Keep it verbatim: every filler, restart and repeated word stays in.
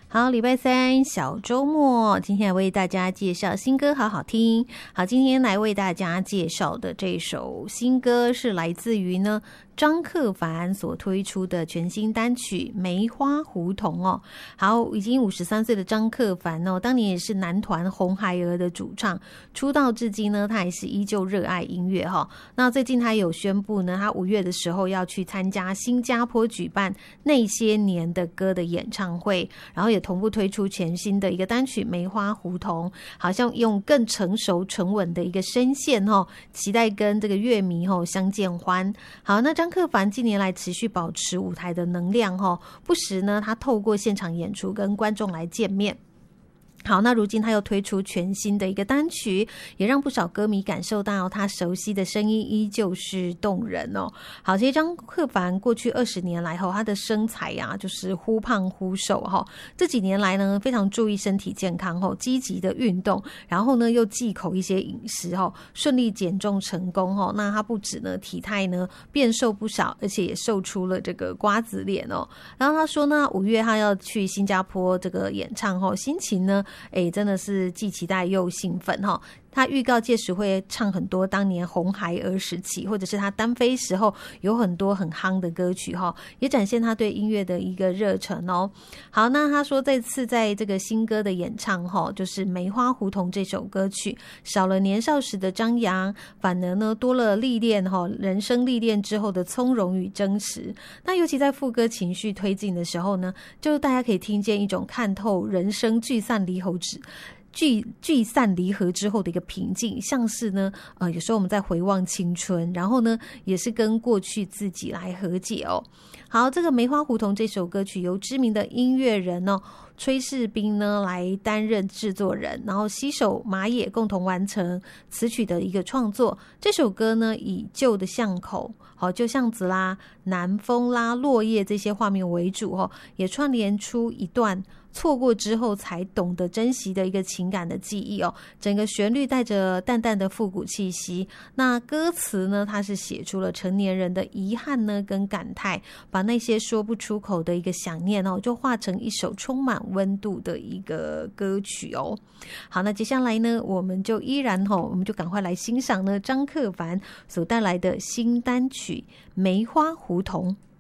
好，礼拜三小周末，今天来为大家介绍新歌，好好听。好，今天来为大家介绍的这首新歌是来自于呢张克凡所推出的全新单曲《梅花胡同》哦。好，已经五十三岁的张克凡哦，当年也是男团红孩儿的主唱，出道至今呢，他还是依旧热爱音乐哈、哦。那最近他有宣布呢，他五月的时候要去参加新加坡举办那些年的歌的演唱会，然后也同步推出全新的一个单曲《梅花胡同》，好像用更成熟沉稳的一个声线哦，期待跟这个乐迷哦相见欢。好，那张克凡近年来持续保持舞台的能量哦，不时呢他透过现场演出跟观众来见面。好，那如今他又推出全新的一个单曲，也让不少歌迷感受到他熟悉的声音依旧是动人哦。好，其实张克凡过去二十年来后，他的身材啊就是忽胖忽瘦哈、哦。这几年来呢，非常注意身体健康后，积极的运动，然后呢又忌口一些饮食哈、哦，顺利减重成功哈、哦。那他不止呢体态呢变瘦不少，而且也瘦出了这个瓜子脸哦。然后他说呢，五月他要去新加坡这个演唱后，心情呢。哎，真的是既期待又兴奋哈！他预告届时会唱很多当年红孩儿时期，或者是他单飞时候有很多很夯的歌曲哈，也展现他对音乐的一个热忱哦。好，那他说这次在这个新歌的演唱哈，就是《梅花胡同》这首歌曲，少了年少时的张扬，反而呢多了历练哈，人生历练之后的从容与真实。那尤其在副歌情绪推进的时候呢，就大家可以听见一种看透人生聚散离合之。聚聚散离合之后的一个平静，像是呢，呃，有时候我们在回望青春，然后呢，也是跟过去自己来和解哦。好，这个《梅花胡同》这首歌曲由知名的音乐人哦崔世斌呢来担任制作人，然后携手马野共同完成词曲的一个创作。这首歌呢以旧的巷口、好旧巷子啦、南风啦、落叶这些画面为主哦，也串联出一段错过之后才懂得珍惜的一个情感的记忆哦。整个旋律带着淡淡的复古气息，那歌词呢，它是写出了成年人的遗憾呢跟感慨，把那些说不出口的一个想念哦，就化成一首充满温度的一个歌曲哦。好，那接下来呢，我们就依然哦，我们就赶快来欣赏呢张克凡所带来的新单曲《梅花胡同》。